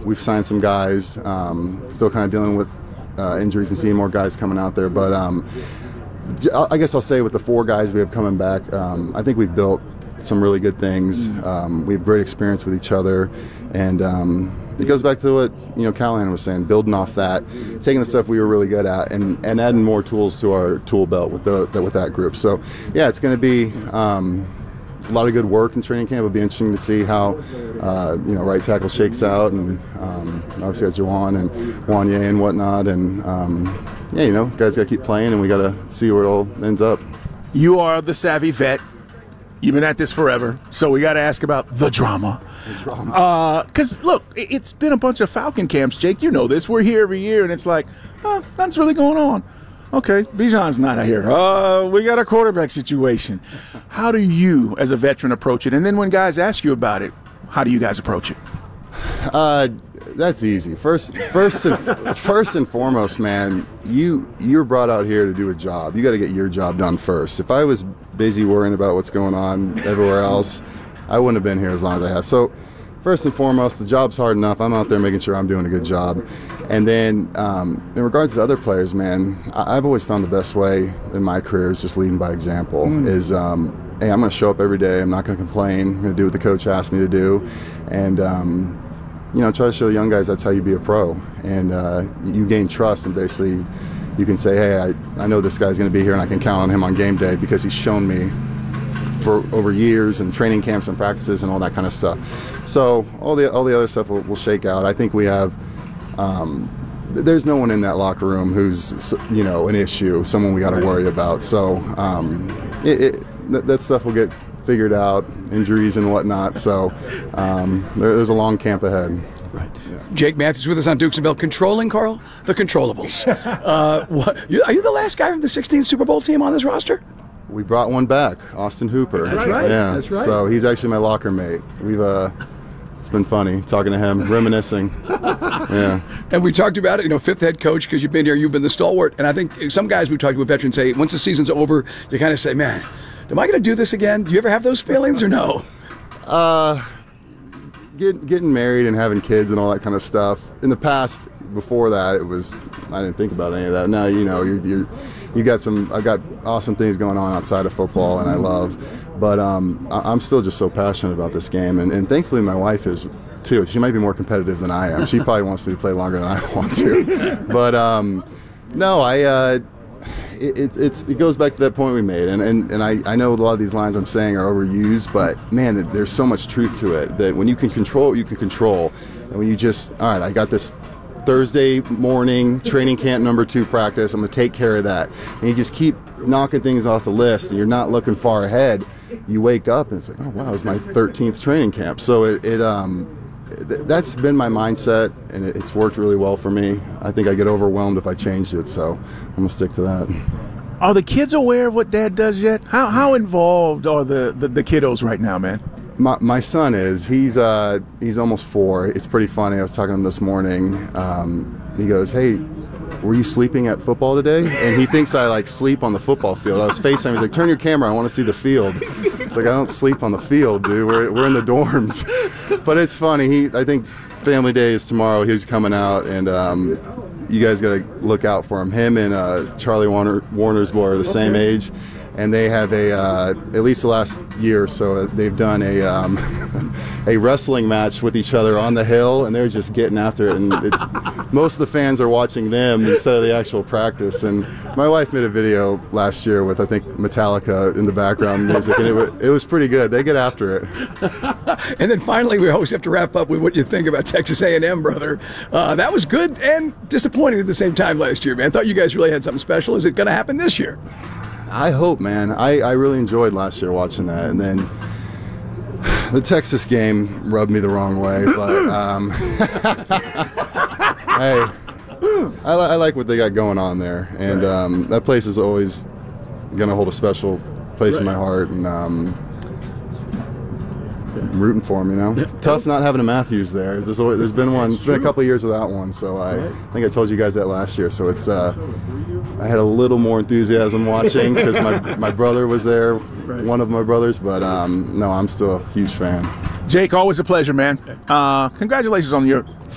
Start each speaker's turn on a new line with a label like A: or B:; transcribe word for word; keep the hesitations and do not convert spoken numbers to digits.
A: we've signed some guys. Um, still kind of dealing with uh, injuries and seeing more guys coming out there. But um, I guess I'll say with the four guys we have coming back, um, I think we've built some really good things. Um, we have great experience with each other, and um, it goes back to what you know Callahan was saying, building off that, taking the stuff we were really good at, and, and adding more tools to our tool belt with the, the with that group. So yeah, it's going to be um, a lot of good work in training camp. It'll be interesting to see how uh, you know right tackle shakes out, and um, obviously got Juwan and Wanye and whatnot, and um, yeah, you know, guys got to keep playing, and we got to see where it all ends up.
B: You are the savvy vet. You've been at this forever, so we got to ask about the drama.
A: The drama.
B: Because, uh, look, it's been a bunch of Falcon camps, Jake. You know this. We're here every year, and it's like, oh, nothing's really going on. Okay, Bijan's not here. Uh, we got a quarterback situation. How do you, as a veteran, approach it? And then when guys ask you about it, how do you guys approach it?
A: Uh, that's easy. First, first, and, first and foremost, man, you you're brought out here to do a job. You got to get your job done first. If I was busy worrying about what's going on everywhere else, I wouldn't have been here as long as I have. So, first and foremost, the job's hard enough. I'm out there making sure I'm doing a good job. And then, um, in regards to other players, man, I- I've always found the best way in my career is just leading by example. Mm. Is um, hey, I'm going to show up every day. I'm not going to complain. I'm going to do what the coach asked me to do, and um, you know, try to show the young guys that's how you be a pro. And uh, you gain trust, and basically you can say, hey, I, I know this guy's going to be here, and I can count on him on game day because he's shown me for over years and training camps and practices and all that kind of stuff. So all the all the other stuff will, will shake out. I think we have um, there's no one in that locker room who's, you know, an issue, someone we got to worry about. So um, it, it, that, that stuff will get figured out, injuries and whatnot. So um, there, there's a long camp ahead.
C: Right. Yeah. Jake Matthews with us on Dukes and Bell. Controlling, Carl? The controllables. uh, what, you, are you the last guy from the sixteenth Super Bowl team on this roster?
A: We brought one back, Austin Hooper.
C: That's right.
A: Yeah.
C: That's right.
A: So he's actually my locker mate. We've uh, it's been funny talking to him, reminiscing. Yeah.
C: And we talked about it, you know, fifth head coach, because you've been here, you've been the stalwart. And I think some guys we've talked to, veterans, say once the season's over, you kind of say, man, am I going to do this again? Do you ever have those feelings or no?
A: Uh, get, getting married and having kids and all that kind of stuff. In the past, before that, it was, I didn't think about any of that. Now, you know, you're, you're you got some, I got awesome things going on outside of football, and I love, but um, I'm still just so passionate about this game, and, and thankfully my wife is too. She might be more competitive than I am. She probably wants me to play longer than I want to, but um, no, I, uh, it, it, it's, it goes back to that point we made, and, and, and I, I know a lot of these lines I'm saying are overused, but man, there's so much truth to it, that when you can control what you can control, and when you just, all right, I got this Thursday morning training camp number two practice, I'm going to take care of that. And you just keep knocking things off the list, and you're not looking far ahead. You wake up and it's like, oh wow, it's my thirteenth training camp. So it, it um, th- that's been my mindset, and it, it's worked really well for me. I think I get overwhelmed if I changed it, so I'm going to stick to that.
B: Are the kids aware of what Dad does yet? How how involved are the, the, the kiddos right now, man?
A: My my son is. He's uh he's almost four. It's pretty funny. I was talking to him this morning. Um, he goes, "Hey, were you sleeping at football today?" And he thinks I like sleep on the football field. I was FaceTime. He's like, "Turn your camera. I want to see the field." It's like, I don't sleep on the field, dude. We're we're in the dorms. But it's funny. He I think family day is tomorrow. He's coming out, and um, you guys got to look out for him. Him and uh, Charlie Warner Warner's boy are the same age. And they have a, uh, at least the last year or so, they've done a um, a wrestling match with each other on the hill, and they're just getting after it. And it, most of the fans are watching them instead of the actual practice. And my wife made a video last year with, I think, Metallica in the background music, and it, w- it was pretty good. They get after it.
C: And then finally, we always have to wrap up with what you think about Texas A and M, brother. Uh, that was good and disappointing at the same time last year, man. I thought you guys really had something special. Is it going to happen this year?
A: I hope, man. I, I really enjoyed last year watching that, and then the Texas game rubbed me the wrong way. But um, hey, I, I like what they got going on there, and um, that place is always gonna hold a special place right in my heart, and um, I'm rooting for him. You know, yep. Tough not having a Matthews there. There's always, there's been one. It's been a couple of years without one, so I, I think I told you guys that last year. So it's. Uh, I had a little more enthusiasm watching because my, my brother was there, right. One of my brothers, but um, no, I'm still a huge fan.
B: Jake, always a pleasure, man. Uh, congratulations on your